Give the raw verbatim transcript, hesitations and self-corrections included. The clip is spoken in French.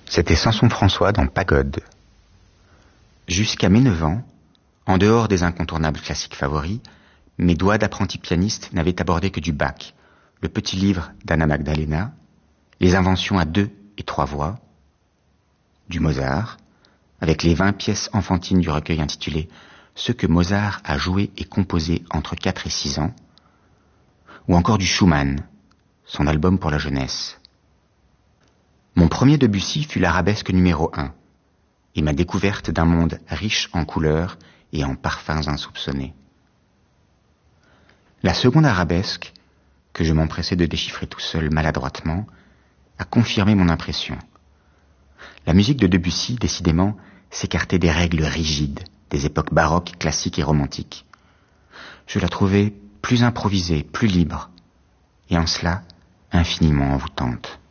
C'était Samson François dans Pagode. Jusqu'à mes neuf ans, en dehors des incontournables classiques favoris, mes doigts d'apprenti pianiste n'avaient abordé que du Bach, le petit livre d'Anna Magdalena, les inventions à deux et trois voix, du Mozart, avec les vingt pièces enfantines du recueil intitulé « Ce que Mozart a joué et composé entre quatre et six ans », ou encore du Schumann, son album pour la jeunesse. Mon premier Debussy fut l'arabesque numéro un, et ma découverte d'un monde riche en couleurs et en parfums insoupçonnés. La seconde arabesque, que je m'empressais de déchiffrer tout seul maladroitement, a confirmé mon impression. La musique de Debussy, décidément, s'écartait des règles rigides des époques baroques, classiques et romantiques. Je la trouvais plus improvisée, plus libre, et en cela infiniment envoûtante.